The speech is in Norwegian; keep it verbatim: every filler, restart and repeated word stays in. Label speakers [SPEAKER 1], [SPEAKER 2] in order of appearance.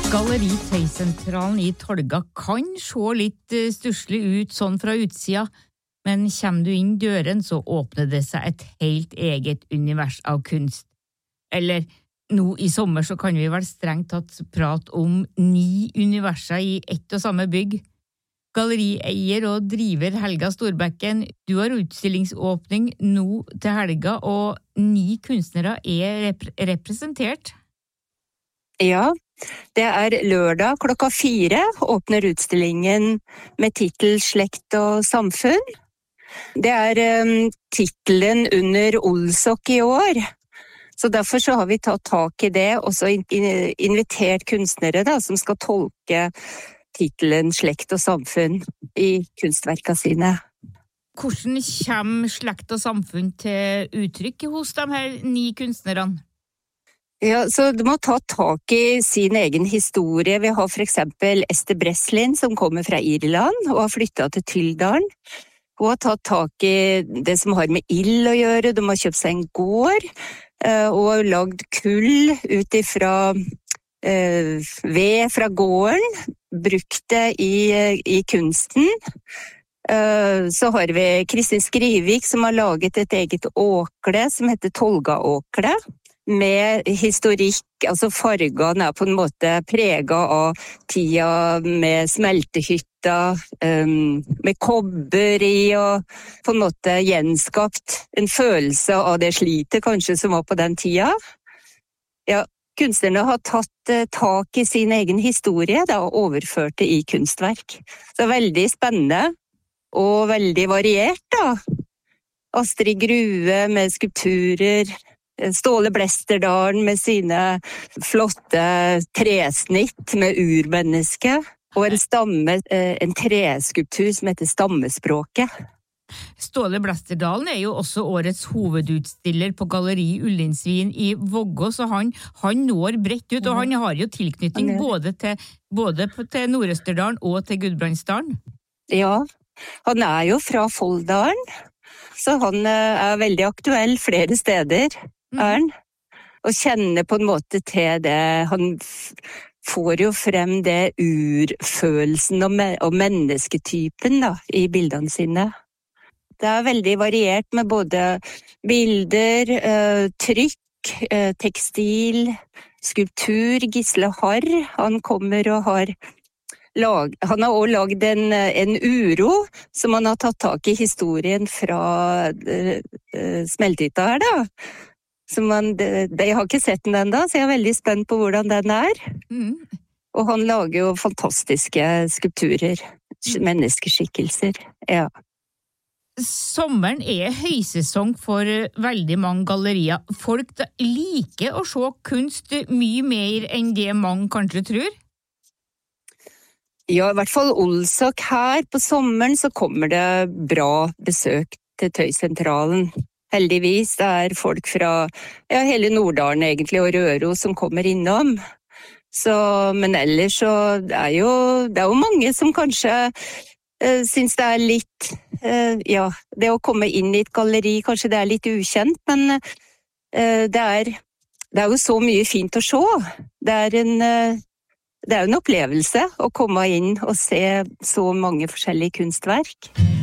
[SPEAKER 1] Galleri Tøysentralen i Tolga kan se litt eh, stusslig ut sånn fra utsida, men kommer du inn døren så åpner det seg et helt eget univers av kunst. Eller, nå i sommer så kan vi vel strengt tatt prate om ni universer i ett og samme bygg. Gallerieier og driver Helga Storbekken, du har utstillingsåpning nå til helga, og ni kunstnere er rep- representert.
[SPEAKER 2] Ja, det er lørdag klokka fire åpner utstillingen med titel Slekt og samfunn. Det er um, titelen under Olsok i år, så derfor så har vi tatt tak i det og så in- in- invitert kunstnere da, som skal tolke titelen Slekt og samfunn i kunstverka sine.
[SPEAKER 1] Hvordan kommer slekt og samfunn til uttrykk hos de her ni kunstnerne?
[SPEAKER 2] Ja, så du må ta tak i sin egen historie. Vi har for eksempel Ester Breslin som kommer fra Irland og har flyttet til Tyldalen. Hun har tatt tak i det som har med ild å gjøre. De har kjøpt seg en gård og har lagd kull ut ifra eh, ved fra gården, brukt det i, i kunsten. Eh, så har vi Kristin Skrivik som har laget et eget åkle som heter Tolga-åkle. Med historikk, altså fargene er på en måte preget av tida med smeltehytta, um, med kobber i og på en måte gjenskapt en følelse av det slitet kanskje som var på den tida. Ja, kunstnerne har tatt uh, tak i sin egen historie da, og overført det i kunstverk. Så veldig spennende og veldig variert da. Astrid Grue med skulpturer, Ståle Blesterdalen med sine flotte tresnitt med urmenneske, og en stamme, en treskulptur som heter Stammespråket.
[SPEAKER 1] Ståle Blesterdalen er jo også årets hovedutstiller på Galleri Ullinsvin i Vågå, så han, han når bredt ut, og han har jo tilknytning både til, både til Nord-Østerdalen og til Gudbrandsdalen.
[SPEAKER 2] Ja, han er jo fra Folldalen, så han er veldig aktuell flere steder. Er han, og kjenner på en måte til det, han f- får jo frem det urfølelsen og, me- og mennesketypen da, i bildene sine. Det er veldig variert med både bilder, eh, trykk, eh, tekstil, skulptur. Gisle Harr, han kommer og har lag, han har også lagd en, en uro som han har tatt tak i historien fra eh, eh, smeltehytta her da. Så man, det, det, jeg har ikke sett den enda, så jeg er veldig spent på hvordan den er.
[SPEAKER 1] Mm.
[SPEAKER 2] Og han lager jo fantastiske skulpturer, menneskeskikkelser, ja.
[SPEAKER 1] Sommeren er høysesong for veldig mange gallerier. Folk da liker å se kunst mye mer enn det mange kanskje tror.
[SPEAKER 2] Ja, i hvert fall Olsok her på sommeren så kommer det bra besøk til Tøysentralen. Heldigvis det er folk fra ja, hele Norddalen egentlig og Røros som kommer innom. Så, men ellers så det er jo, det er jo mange som kanskje eh, synes det er litt, eh, ja, det å komme inn i et galleri, kanskje det er litt ukjent, men eh, det, er, det er jo så mye fint å se. Det er en, eh, det er jo en opplevelse å komme inn og se så mange forskjellige kunstverk.